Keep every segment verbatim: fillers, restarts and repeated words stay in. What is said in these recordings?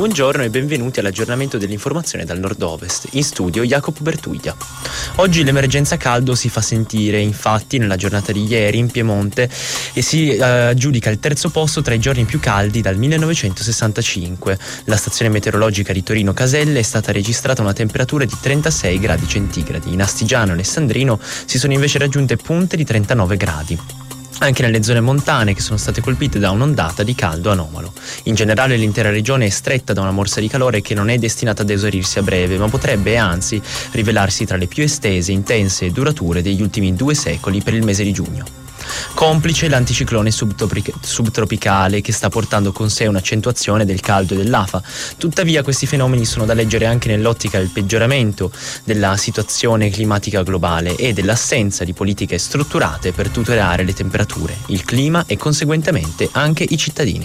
Buongiorno e benvenuti all'aggiornamento dell'informazione dal nord-ovest. In studio Jacopo Bertuglia. Oggi l'emergenza caldo si fa sentire, infatti nella giornata di ieri in Piemonte e si eh, aggiudica il terzo posto tra i giorni più caldi dal millenovecentosessantacinque. La stazione meteorologica di Torino Caselle è stata registrata una temperatura di trentasei gradi centigradi. In Astigiano e Alessandrino si sono invece raggiunte punte di trentanove gradi. Anche nelle zone montane che sono state colpite da un'ondata di caldo anomalo. In generale l'intera regione è stretta da una morsa di calore che non è destinata ad esaurirsi a breve, ma potrebbe anzi rivelarsi tra le più estese, intense e durature degli ultimi due secoli per il mese di giugno. Complice l'anticiclone subtropicale che sta portando con sé un'accentuazione del caldo e dell'afa. Tuttavia questi fenomeni sono da leggere anche nell'ottica del peggioramento della situazione climatica globale e dell'assenza di politiche strutturate per tutelare le temperature, il clima e conseguentemente anche i cittadini.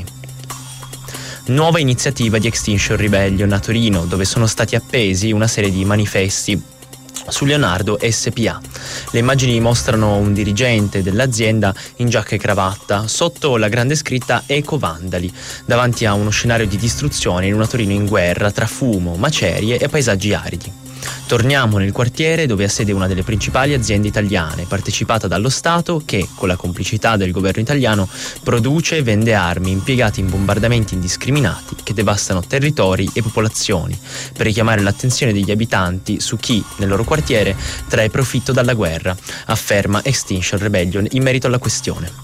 Nuova iniziativa di Extinction Rebellion a Torino, dove sono stati appesi una serie di manifesti su Leonardo S P A. Le immagini mostrano un dirigente dell'azienda in giacca e cravatta, sotto la grande scritta Eco Vandali, davanti a uno scenario di distruzione in una Torino in guerra tra fumo, macerie e paesaggi aridi. Torniamo nel quartiere dove ha sede una delle principali aziende italiane, partecipata dallo Stato che, con la complicità del governo italiano, produce e vende armi impiegate in bombardamenti indiscriminati che devastano territori e popolazioni, per richiamare l'attenzione degli abitanti su chi, nel loro quartiere, trae profitto dalla guerra, afferma Extinction Rebellion in merito alla questione.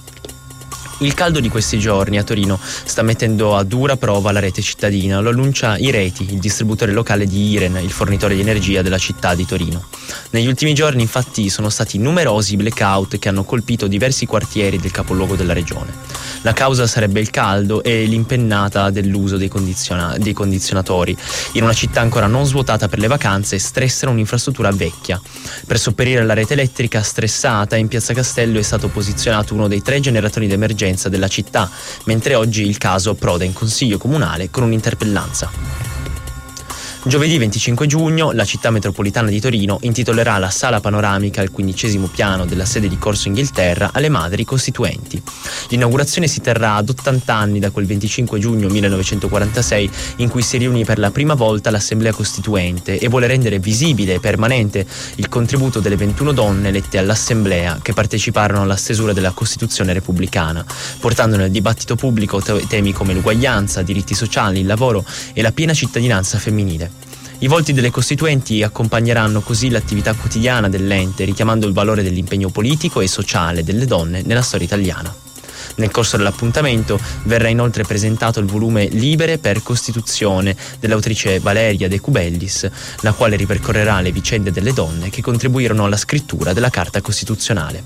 Il caldo di questi giorni a Torino sta mettendo a dura prova la rete cittadina, lo annuncia Ireti, il distributore locale di Iren, il fornitore di energia della città di Torino. Negli ultimi giorni infatti sono stati numerosi blackout che hanno colpito diversi quartieri del capoluogo della regione. La causa sarebbe il caldo e l'impennata dell'uso dei, condiziona- dei condizionatori. In una città ancora non svuotata per le vacanze stressano un'infrastruttura vecchia. Per sopperire alla rete elettrica stressata in Piazza Castello è stato posizionato uno dei tre generatori d'emergenza della città, mentre oggi il caso approda in consiglio comunale con un'interpellanza. Giovedì venticinque giugno la città metropolitana di Torino intitolerà la sala panoramica al quindicesimo piano della sede di Corso Inghilterra alle Madri Costituenti. L'inaugurazione si terrà ad ottanta anni da quel venticinque giugno millenovecentoquarantasei in cui si riunì per la prima volta l'Assemblea Costituente e vuole rendere visibile e permanente il contributo delle ventuno donne elette all'Assemblea che parteciparono alla stesura della Costituzione repubblicana, portando nel dibattito pubblico temi come l'uguaglianza, diritti sociali, il lavoro e la piena cittadinanza femminile. I volti delle costituenti accompagneranno così l'attività quotidiana dell'ente, richiamando il valore dell'impegno politico e sociale delle donne nella storia italiana. Nel corso dell'appuntamento verrà inoltre presentato il volume Libere per Costituzione dell'autrice Valeria De Cubellis, la quale ripercorrerà le vicende delle donne che contribuirono alla scrittura della Carta Costituzionale.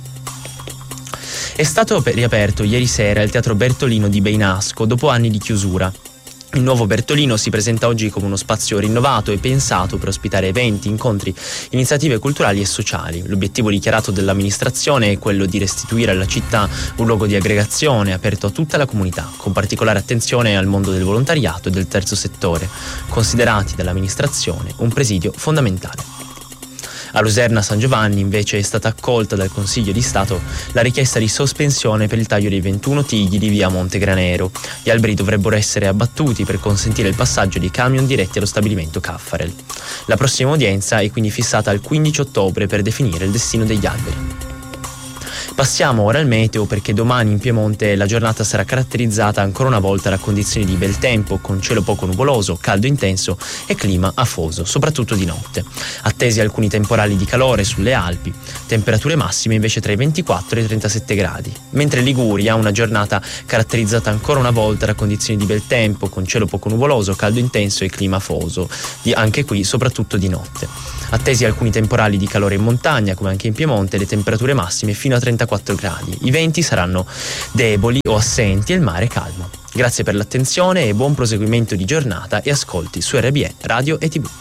È stato riaperto ieri sera il Teatro Bertolino di Beinasco dopo anni di chiusura. Il nuovo Bertolino si presenta oggi come uno spazio rinnovato e pensato per ospitare eventi, incontri, iniziative culturali e sociali. L'obiettivo dichiarato dell'amministrazione è quello di restituire alla città un luogo di aggregazione aperto a tutta la comunità, con particolare attenzione al mondo del volontariato e del terzo settore, considerati dall'amministrazione un presidio fondamentale. A Luserna San Giovanni invece è stata accolta dal Consiglio di Stato la richiesta di sospensione per il taglio dei ventuno tigli di via Montegranero. Gli alberi dovrebbero essere abbattuti per consentire il passaggio di camion diretti allo stabilimento Caffarel. La prossima udienza è quindi fissata al quindici ottobre per definire il destino degli alberi. Passiamo ora al meteo perché domani in Piemonte la giornata sarà caratterizzata ancora una volta da condizioni di bel tempo con cielo poco nuvoloso, caldo intenso e clima afoso, soprattutto di notte. Attesi alcuni temporali di calore sulle Alpi, temperature massime invece tra i ventiquattro e i trentasette gradi. Mentre in Liguria una giornata caratterizzata ancora una volta da condizioni di bel tempo con cielo poco nuvoloso, caldo intenso e clima afoso, anche qui soprattutto di notte. Attesi alcuni temporali di calore in montagna come anche in Piemonte, le temperature massime fino a trentaquattro gradi. I venti saranno deboli o assenti e il mare calmo. Grazie per l'attenzione e buon proseguimento di giornata e ascolti su R B E Radio e tivù.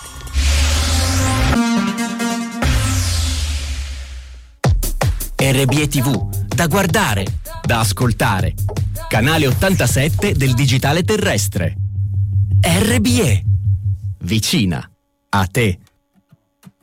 R B E tivù, da guardare, da ascoltare. Canale ottantasette del digitale terrestre. R B E, vicina a te.